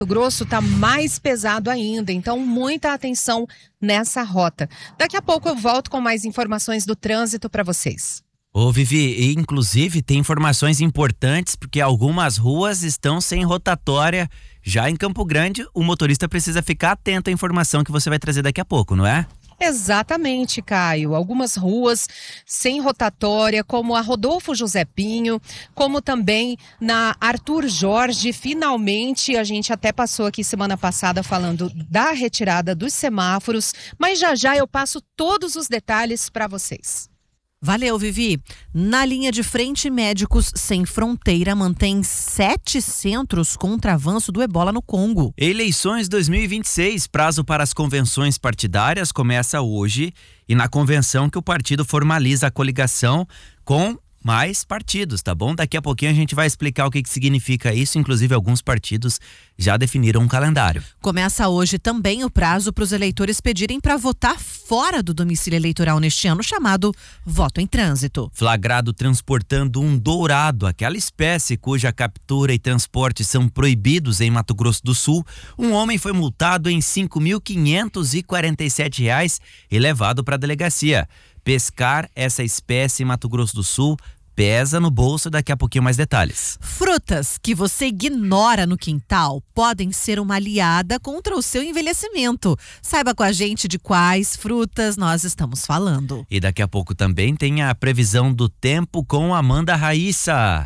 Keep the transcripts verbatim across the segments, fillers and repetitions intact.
Grosso está mais pesado ainda, então muita atenção nessa rota. Daqui a pouco eu volto com mais informações do trânsito para vocês. Ô Vivi, e inclusive tem informações importantes porque algumas ruas estão sem rotatória já em Campo Grande. O motorista precisa ficar atento à informação que você vai trazer daqui a pouco, não é? Exatamente, Caio. Algumas ruas sem rotatória, como a Rodolfo José Pinho, como também na Arthur Jorge. Finalmente, a gente até passou aqui semana passada falando da retirada dos semáforos, mas já já eu passo todos os detalhes para vocês. Valeu, Vivi. Na linha de frente, Médicos Sem Fronteira mantém sete centros contra avanço do ebola no Congo. Eleições dois mil e vinte e seis, prazo para as convenções partidárias começa hoje e na convenção que o partido formaliza a coligação com mais partidos, tá bom? Daqui a pouquinho a gente vai explicar o que, que significa isso, inclusive alguns partidos já definiram um calendário. Começa hoje também o prazo para os eleitores pedirem para votar fora do domicílio eleitoral neste ano, chamado voto em trânsito. Flagrado transportando um dourado, aquela espécie cuja captura e transporte são proibidos em Mato Grosso do Sul, um homem foi multado em cinco mil quinhentos e quarenta e sete reais e levado para a delegacia. Pescar essa espécie em Mato Grosso do Sul pesa no bolso, daqui a pouquinho mais detalhes. Frutas que você ignora no quintal podem ser uma aliada contra o seu envelhecimento. Saiba com a gente de quais frutas nós estamos falando. E daqui a pouco também tem a previsão do tempo com Amanda Raíssa.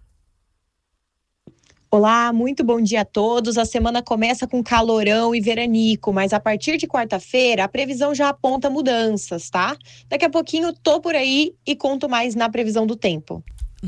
Olá, muito bom dia a todos. A semana começa com calorão e veranico, mas a partir de quarta-feira a previsão já aponta mudanças, tá? Daqui a pouquinho tô por aí e conto mais na previsão do tempo.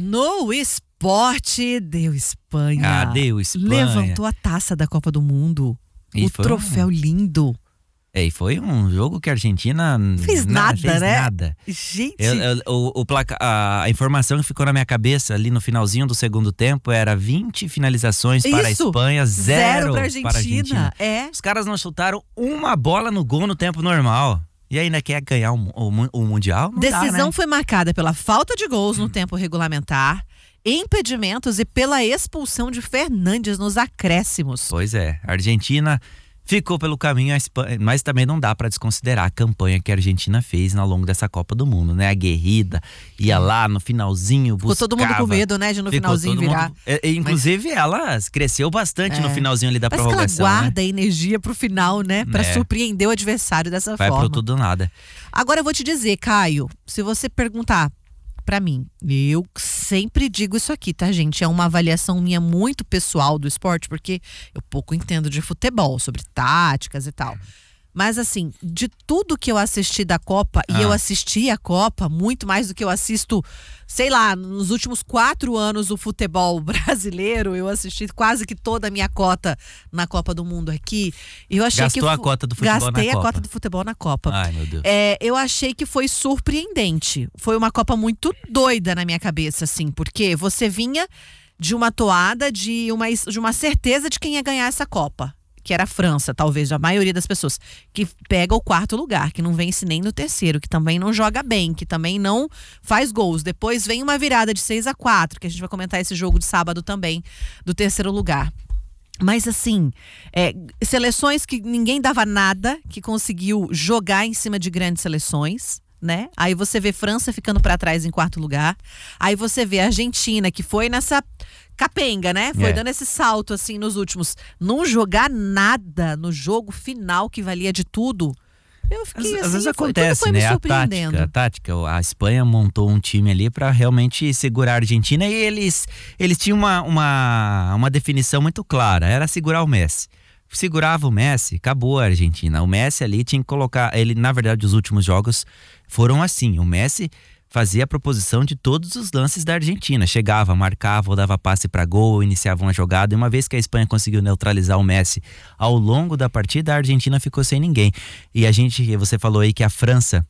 No esporte, deu Espanha. Ah, deu Espanha. Levantou a taça da Copa do Mundo. E o foi troféu um... lindo. É, e foi um jogo que a Argentina fez nada, fez né? nada. Gente. Eu, eu, o, o placa, a, a informação que ficou na minha cabeça ali no finalzinho do segundo tempo era vinte finalizações Isso. para a Espanha, zero, zero para a Argentina. Argentina. É. Os caras não chutaram uma bola no gol no tempo normal. E ainda quer ganhar o, o, o Mundial? Não Decisão dá, né? foi marcada pela falta de gols no tempo regulamentar, impedimentos e pela expulsão de Fernandes nos acréscimos. Pois é, a Argentina ficou pelo caminho, mas também não dá para desconsiderar a campanha que a Argentina fez ao longo dessa Copa do Mundo, né? Aguerrida, ia lá no finalzinho, buscava. Ficou todo mundo com medo, né? De no finalzinho virar. Mundo, inclusive, mas... ela cresceu bastante é. no finalzinho ali da Parece prorrogação. Que ela guarda né? a energia pro final, né? Pra é. surpreender o adversário dessa Vai forma. Vai pro tudo ou nada. Agora eu vou te dizer, Caio, se você perguntar pra mim, eu sempre digo isso aqui, tá, gente? É uma avaliação minha muito pessoal do esporte, porque eu pouco entendo de futebol, sobre táticas e tal. Mas assim, de tudo que eu assisti da Copa, ah. e eu assisti a Copa muito mais do que eu assisto, sei lá, nos últimos quatro anos o futebol brasileiro, eu assisti quase que toda a minha cota na Copa do Mundo aqui. Eu achei Gastou que a cota do futebol na Copa. Gastei a cota do futebol na Copa. Ai, meu Deus. É, eu achei que foi surpreendente. Foi uma Copa muito doida na minha cabeça, assim, porque você vinha de uma toada, de uma, de uma certeza de quem ia ganhar essa Copa. Que era a França, talvez, a maioria das pessoas, que pega o quarto lugar, que não vence nem no terceiro, que também não joga bem, que também não faz gols. Depois vem uma virada de seis a quatro, que a gente vai comentar esse jogo de sábado também, do terceiro lugar. Mas assim, é, seleções que ninguém dava nada, que conseguiu jogar em cima de grandes seleções, né? Aí você vê França ficando para trás em quarto lugar. Aí você vê a Argentina, que foi nessa capenga, né? Foi é. dando esse salto assim nos últimos. Não jogar nada no jogo final que valia de tudo. Eu fiquei às, assim, às vezes foi, acontece, tudo foi né? me A surpreendendo. tática, a tática, a Espanha montou um time ali para realmente segurar a Argentina e eles, eles tinham uma, uma, uma definição muito clara, era segurar o Messi. Segurava o Messi, acabou a Argentina. O Messi ali tinha que colocar, ele na verdade os últimos jogos foram assim, o Messi fazia a proposição de todos os lances da Argentina, chegava, marcava ou dava passe para gol, iniciava uma jogada, e uma vez que a Espanha conseguiu neutralizar o Messi ao longo da partida, a Argentina ficou sem ninguém. E a gente, você falou aí que a França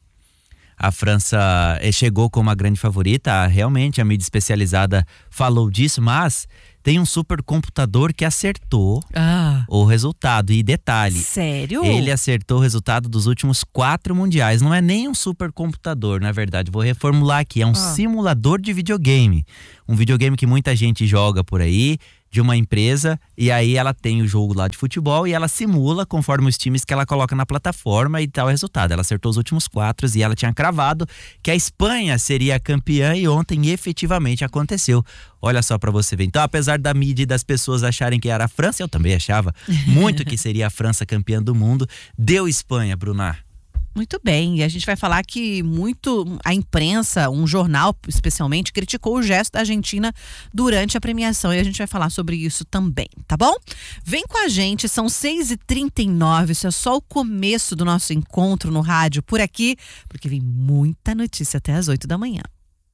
A França chegou como uma grande favorita, realmente a mídia especializada falou disso, mas tem um supercomputador que acertou ah. o resultado. E detalhe, sério? Ele acertou o resultado dos últimos quatro mundiais. Não é nem um supercomputador, na verdade, vou reformular aqui, é um ah. simulador de videogame. Um videogame que muita gente joga por aí, de uma empresa, e aí ela tem o jogo lá de futebol e ela simula conforme os times que ela coloca na plataforma e tal resultado. Ela acertou os últimos quatro e ela tinha cravado que a Espanha seria campeã e ontem efetivamente aconteceu. Olha só pra você ver. Então, apesar da mídia e das pessoas acharem que era a França, eu também achava muito que seria a França campeã do mundo, deu Espanha, Bruna. Muito bem, e a gente vai falar que muito a imprensa, um jornal especialmente, criticou o gesto da Argentina durante a premiação, e a gente vai falar sobre isso também, tá bom? Vem com a gente, são seis e trinta e nove, isso é só o começo do nosso encontro no rádio por aqui, porque vem muita notícia até as oito da manhã.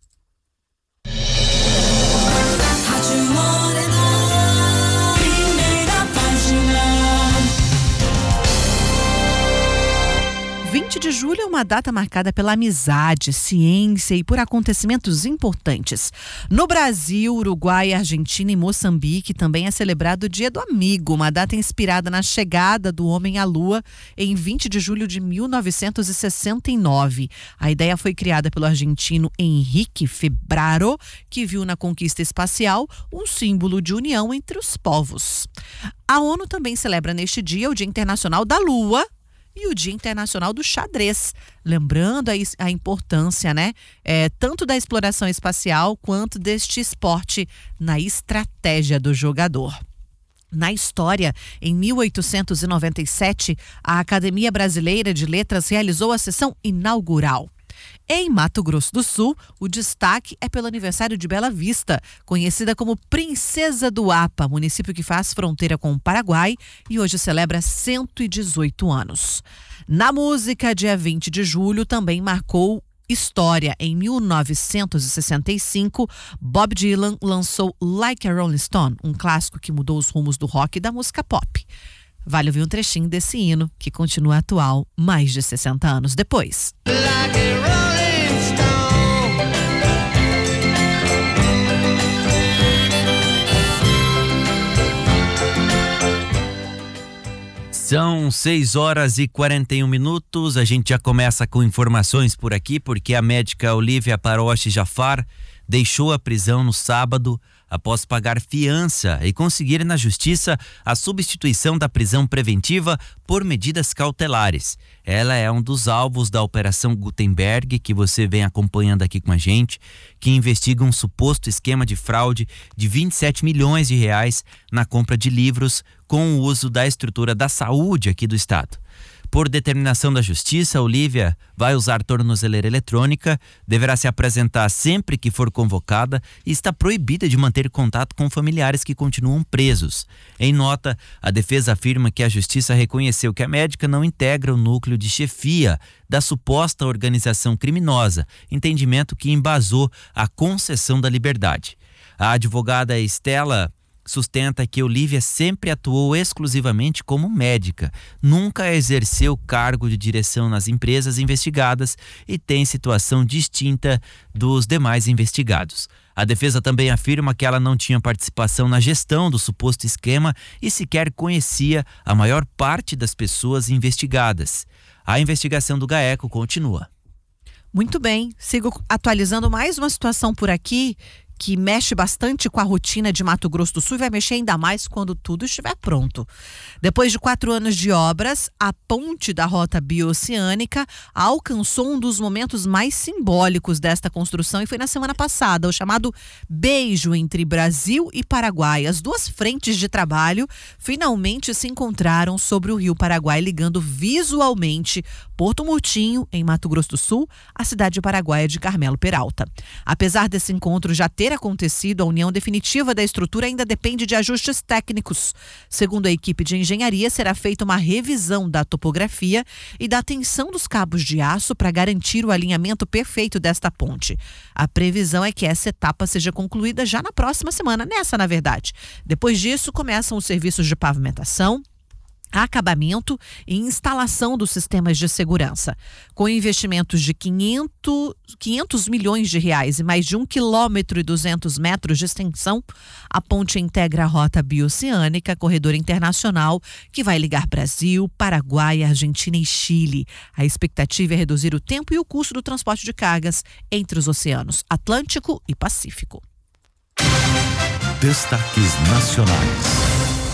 vinte de julho é uma data marcada pela amizade, ciência e por acontecimentos importantes. No Brasil, Uruguai, Argentina e Moçambique também é celebrado o Dia do Amigo, uma data inspirada na chegada do homem à Lua em vinte de julho de mil novecentos e sessenta e nove. A ideia foi criada pelo argentino Henrique Febraro, que viu na conquista espacial um símbolo de união entre os povos. A ONU também celebra neste dia o Dia Internacional da Lua e o Dia Internacional do Xadrez, lembrando a, a importância, né, é, tanto da exploração espacial quanto deste esporte na estratégia do jogador. Na história, em mil oitocentos e noventa e sete, a Academia Brasileira de Letras realizou a sessão inaugural. Em Mato Grosso do Sul, o destaque é pelo aniversário de Bela Vista, conhecida como Princesa do Apa, município que faz fronteira com o Paraguai e hoje celebra cento e dezoito anos. Na música, dia vinte de julho também marcou história. Em mil novecentos e sessenta e cinco, Bob Dylan lançou Like a Rolling Stone, um clássico que mudou os rumos do rock e da música pop. Vale ouvir um trechinho desse hino, que continua atual mais de sessenta anos depois. Like a Rolling Stone. São seis horas e quarenta e um minutos, a gente já começa com informações por aqui, porque a médica Olivia Paroche Jafar deixou a prisão no sábado após pagar fiança e conseguir na justiça a substituição da prisão preventiva por medidas cautelares. Ela é um dos alvos da Operação Gutenberg, que você vem acompanhando aqui com a gente, que investiga um suposto esquema de fraude de vinte e sete milhões de reais na compra de livros com o uso da estrutura da saúde aqui do estado. Por determinação da Justiça, Olivia vai usar tornozeleira eletrônica, deverá se apresentar sempre que for convocada e está proibida de manter contato com familiares que continuam presos. Em nota, a defesa afirma que a Justiça reconheceu que a médica não integra o núcleo de chefia da suposta organização criminosa, entendimento que embasou a concessão da liberdade. A advogada Estela sustenta que Olivia sempre atuou exclusivamente como médica, nunca exerceu cargo de direção nas empresas investigadas e tem situação distinta dos demais investigados. A defesa também afirma que ela não tinha participação na gestão do suposto esquema e sequer conhecia a maior parte das pessoas investigadas. A investigação do GAECO continua. Muito bem, sigo atualizando mais uma situação por aqui que mexe bastante com a rotina de Mato Grosso do Sul e vai mexer ainda mais quando tudo estiver pronto. Depois de quatro anos de obras, a ponte da Rota Bioceânica alcançou um dos momentos mais simbólicos desta construção e foi na semana passada, o chamado beijo entre Brasil e Paraguai. As duas frentes de trabalho finalmente se encontraram sobre o Rio Paraguai, ligando visualmente Porto Murtinho, em Mato Grosso do Sul, à cidade paraguaia de Carmelo Peralta. Apesar desse encontro já ter acontecido, a união definitiva da estrutura ainda depende de ajustes técnicos. Segundo a equipe de engenharia, será feita uma revisão da topografia e da tensão dos cabos de aço para garantir o alinhamento perfeito desta ponte. A previsão é que essa etapa seja concluída já na próxima semana, nessa na verdade. Depois disso, começam os serviços de pavimentação, acabamento e instalação dos sistemas de segurança. Com investimentos de quinhentos milhões de reais e mais de um quilômetro e duzentos metros de extensão, a ponte integra a Rota Bioceânica, corredor internacional que vai ligar Brasil, Paraguai, Argentina e Chile. A expectativa é reduzir o tempo e o custo do transporte de cargas entre os oceanos Atlântico e Pacífico. Destaques nacionais.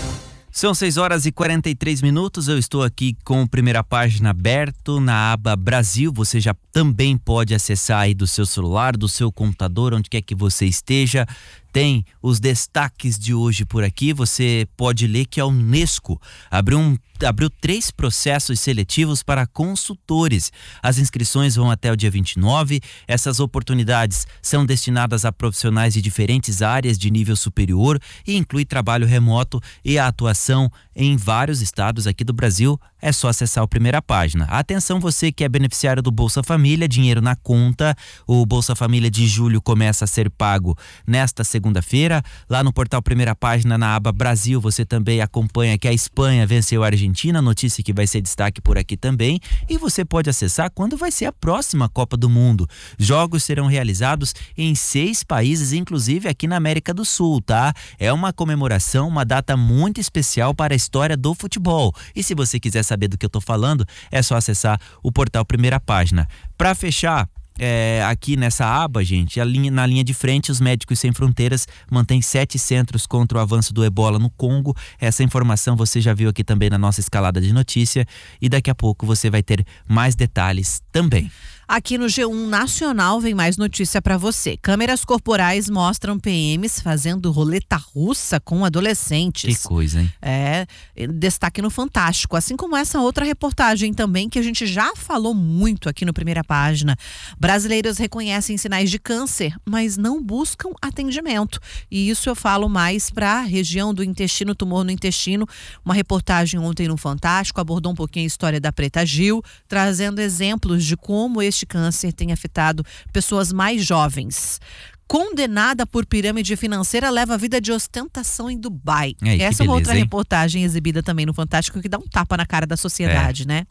São seis horas e quarenta e três minutos, eu estou aqui com a primeira página aberto na aba Brasil. Você já também pode acessar aí do seu celular, do seu computador, onde quer que você esteja. Tem os destaques de hoje por aqui. Você pode ler que a Unesco abriu, um, abriu três processos seletivos para consultores. As inscrições vão até o dia vinte e nove. Essas oportunidades são destinadas a profissionais de diferentes áreas de nível superior e inclui trabalho remoto e a atuação em vários estados aqui do Brasil. É só acessar a primeira página. Atenção, você que é beneficiário do Bolsa Família, dinheiro na conta. O Bolsa Família de julho começa a ser pago nesta segunda segunda-feira. Lá no portal Primeira Página, na aba Brasil, você também acompanha que a Espanha venceu a Argentina, notícia que vai ser destaque por aqui também. E você pode acessar quando vai ser a próxima Copa do Mundo. Jogos serão realizados em seis países, inclusive aqui na América do Sul, tá? É uma comemoração, uma data muito especial para a história do futebol. E se você quiser saber do que eu tô falando, é só acessar o portal Primeira Página. Para fechar, É, aqui nessa aba, gente, a linha, na linha de frente, os Médicos Sem Fronteiras mantém sete centros contra o avanço do ebola no Congo. Essa informação você já viu aqui também na nossa escalada de notícia e daqui a pouco você vai ter mais detalhes também. Aqui no G um Nacional vem mais notícia para você. Câmeras corporais mostram P Ms fazendo roleta russa com adolescentes. Que coisa, hein? É, destaque no Fantástico. Assim como essa outra reportagem também, que a gente já falou muito aqui no Primeira Página. Brasileiros reconhecem sinais de câncer, mas não buscam atendimento. E isso eu falo mais para a região do intestino, tumor no intestino. Uma reportagem ontem no Fantástico abordou um pouquinho a história da Preta Gil, trazendo exemplos de como esse Este câncer tem afetado pessoas mais jovens. Condenada por pirâmide financeira, leva a vida de ostentação em Dubai. Aí, Essa é uma beleza, outra hein? reportagem exibida também no Fantástico que dá um tapa na cara da sociedade, é. né?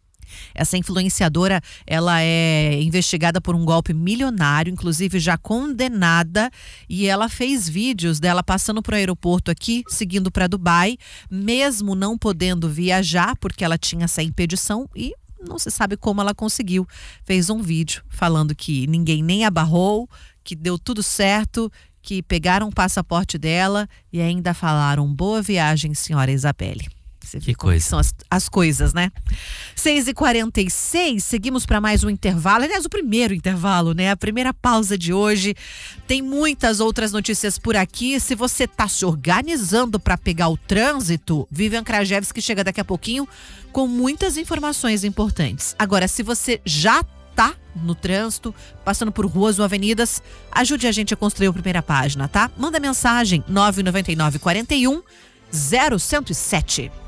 Essa influenciadora, ela é investigada por um golpe milionário, inclusive já condenada, e ela fez vídeos dela passando para o aeroporto aqui, seguindo para Dubai, mesmo não podendo viajar, porque ela tinha essa impedição e não se sabe como ela conseguiu. Fez um vídeo falando que ninguém nem a barrou, que deu tudo certo, que pegaram o passaporte dela e ainda falaram boa viagem, senhora Isabelle. Você que coisa. Que são as, as coisas, né? seis e quarenta e seis, seguimos para mais um intervalo. Aliás, o primeiro intervalo, né? A primeira pausa de hoje. Tem muitas outras notícias por aqui. Se você está se organizando para pegar o trânsito, Vivian Krajewski chega daqui a pouquinho com muitas informações importantes. Agora, se você já tá no trânsito, passando por ruas ou avenidas, ajude a gente a construir a Primeira Página, tá? Manda mensagem nove nove nove, quatro um, zero zero zero sete.